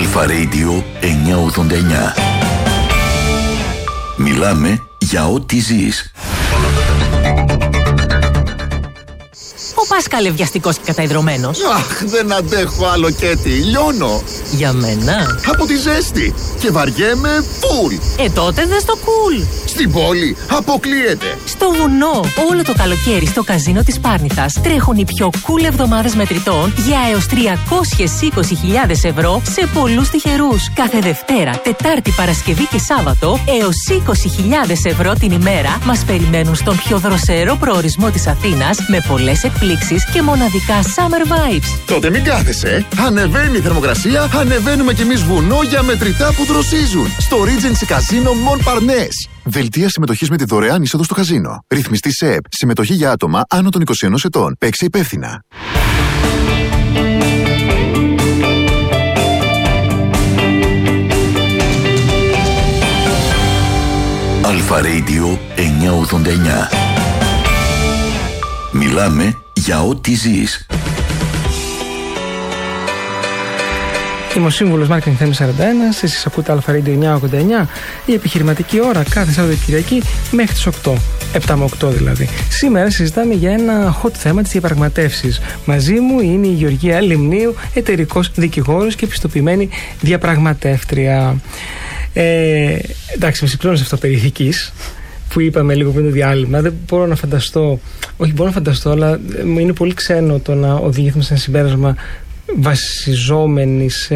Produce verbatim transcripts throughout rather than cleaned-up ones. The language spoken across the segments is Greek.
Αλφα Radio εννιακόσια ογδόντα εννιά. Μιλάμε για ό,τι ζεις. Ο Πάσκαλε βιαστικός και καταϊδρωμένος. Αχ, δεν αντέχω άλλο Κέτι, λιώνω. Για μένα. Από τη ζέστη. Και βαριέμαι φουλ. Ε, τότε δες το κουλ. Στην πόλη αποκλείεται. Στο βουνό, όλο το καλοκαίρι στο καζίνο της Πάρνηθας τρέχουν οι πιο cool εβδομάδες μετρητών για έως τριακόσιες είκοσι χιλιάδες ευρώ σε πολλούς τυχερούς. Κάθε Δευτέρα, Τετάρτη, Παρασκευή και Σάββατο έως είκοσι χιλιάδες ευρώ την ημέρα μας περιμένουν στον πιο δροσερό προορισμό της Αθήνας με πολλές εκπλήξεις και μοναδικά summer vibes. Τότε μην κάθεσαι. Ανεβαίνει η θερμοκρασία, ανεβαίνουμε κι εμείς βουνό για μετρητά που δροσίζουν. Στο Regency Casino Montparnasse. Δελτία συμμετοχής με τη δωρεάν είσοδο στο καζίνο. Ρυθμιστή ΣΕΕΠ. Συμμετοχή για άτομα άνω των είκοσι ενός ετών. Παίξε υπεύθυνα. Αλφα Radio εννιακόσια ογδόντα εννιά. Μιλάμε για ό,τι ζεις. Είμαι ο σύμβουλος Marketing Θέμης σαράντα ένα. Εσείς ακούτε Αλφα Radio εννιακόσια ογδόντα εννιά. Η επιχειρηματική ώρα κάθε Σαββατοκυριακή μέχρι τις οκτώ. επτά με οκτώ δηλαδή. Σήμερα συζητάμε για ένα hot θέμα της διαπραγματεύσης. Μαζί μου είναι η Γεωργία Λιμνίου, εταιρικός δικηγόρος και επιστοποιημένη διαπραγματεύτρια. Ε, εντάξει, με συμπλώνωσε αυτό περί ηθικής που είπαμε λίγο πριν το διάλειμμα. Δεν μπορώ να φανταστώ, όχι μπορώ να φανταστώ, αλλά μου είναι πολύ ξένο το να οδηγηθούμε σε ένα συμπέρασμα βασιζόμενοι σε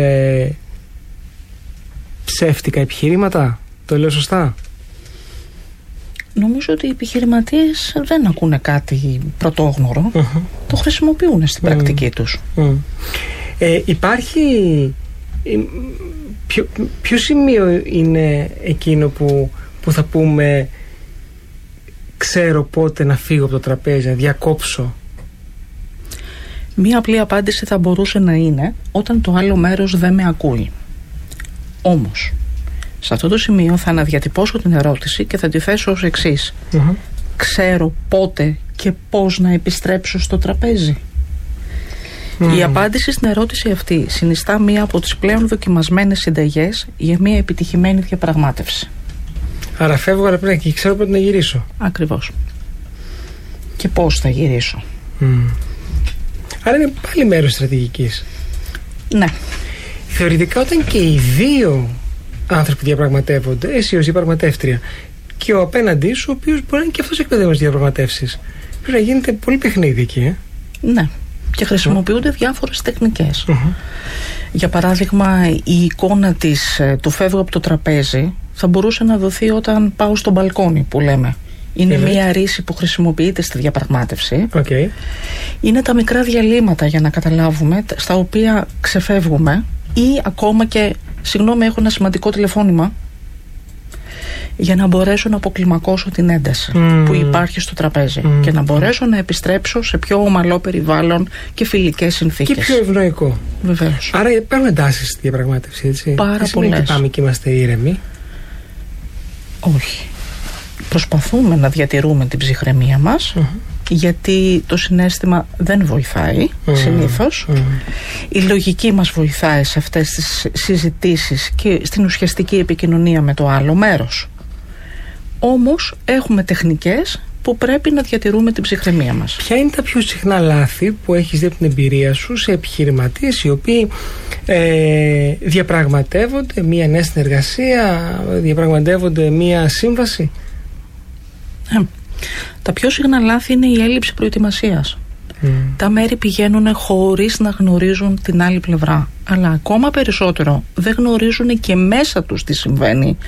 ψεύτικα επιχειρήματα. Το λέω σωστά? Νομίζω ότι οι επιχειρηματίες δεν ακούνε κάτι πρωτόγνωρο. Uh-huh. Το χρησιμοποιούν στην uh-huh. πρακτική τους. Uh-huh. Ε, υπάρχει ποιο, ποιο σημείο είναι εκείνο που, που θα πούμε ξέρω πότε να φύγω από το τραπέζι, να διακόψω? Μία απλή απάντηση θα μπορούσε να είναι όταν το άλλο μέρος δεν με ακούει. Όμως, σε αυτό το σημείο θα αναδιατυπώσω την ερώτηση και θα τη θέσω ως εξής. Mm-hmm. Ξέρω πότε και πώς να επιστρέψω στο τραπέζι? Mm. Η απάντηση στην ερώτηση αυτή συνιστά μία από τις πλέον δοκιμασμένες συνταγές για μία επιτυχημένη διαπραγμάτευση. Άρα φεύγω, αλλά πρέπει να ξέρω πότε να γυρίσω. Ακριβώς. Και πώς θα γυρίσω. Mm. Άρα είναι πάλι μέρος στρατηγικής. Ναι. Θεωρητικά όταν και οι δύο άνθρωποι διαπραγματεύονται, εσύ ως διαπραγματεύτρια και ο απέναντί σου, ο οποίος μπορεί να είναι και αυτός εκπαιδευμένος διαπραγματεύσεις, πρέπει να γίνεται πολύ παιχνίδι εκεί, ε? Ναι. Και χρησιμοποιούνται mm. διάφορες τεχνικές. Mm-hmm. Για παράδειγμα, η εικόνα της του φεύγω από το τραπέζι θα μπορούσε να δοθεί όταν πάω στο μπαλκόνι που λέμε. Είναι mm-hmm. μία ρίση που χρησιμοποιείται στη διαπραγμάτευση. Okay. Είναι τα μικρά διαλύματα, για να καταλάβουμε, στα οποία ξεφεύγουμε, ή ακόμα και, συγγνώμη, έχω ένα σημαντικό τηλεφώνημα, για να μπορέσω να αποκλιμακώσω την ένταση mm. που υπάρχει στο τραπέζι mm. και να μπορέσω να επιστρέψω σε πιο ομαλό περιβάλλον και φιλικές συνθήκες. Και πιο ευνοϊκό. Βεβαίως. Άρα υπάρχουν εντάσεις στη διαπραγμάτευση, έτσι? Πάρα πολλές. Και πάμε και είμαστε ήρεμοι. Όχι. Προσπαθούμε να διατηρούμε την ψυχραιμία μας, mm-hmm. γιατί το συναίσθημα δεν βοηθάει mm-hmm. συνήθως. Mm-hmm. Η λογική μας βοηθάει σε αυτές τις συζητήσεις και στην ουσιαστική επικοινωνία με το άλλο μέρος. Όμως έχουμε τεχνικές που πρέπει να διατηρούμε την ψυχραιμία μας. Ποια είναι τα πιο συχνά λάθη που έχεις δει από την εμπειρία σου σε επιχειρηματίες οι οποίοι ε, διαπραγματεύονται μία νέα συνεργασία, διαπραγματεύονται μία σύμβαση? Ε, τα πιο συχνά λάθη είναι η έλλειψη προετοιμασίας. Mm. Τα μέρη πηγαίνουν χωρίς να γνωρίζουν την άλλη πλευρά, αλλά ακόμα περισσότερο δεν γνωρίζουν και μέσα τους τι συμβαίνει